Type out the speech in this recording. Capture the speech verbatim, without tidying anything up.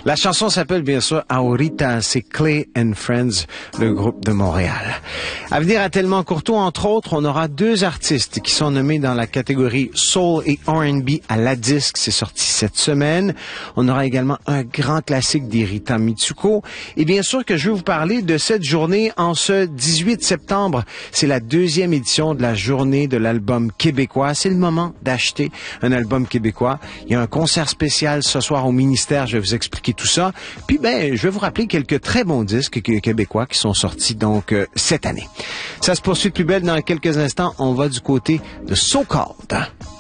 La chanson s'appelle bien sûr Ahorita, c'est Clay and Friends, le groupe de Montréal. À venir à Tellement Courtois, entre autres, on aura deux artistes qui sont nommés dans la catégorie Soul et R and B à la disque, c'est sorti cette semaine. On aura également un grand classique d'Erita Mitsuko. Et bien sûr que je vais vous parler de cette journée en ce dix-huit septembre. C'est la deuxième édition de la journée de l'album québécois. C'est le moment d'acheter un album québécois. Il y a un concert spécial ce soir au ministère, je vais vous expliquer tout ça. Puis ben, je vais vous rappeler quelques très bons disques québécois qui sont sortis donc euh, cette année. Ça se poursuit de plus belle dans quelques instants. On va du côté de So Called.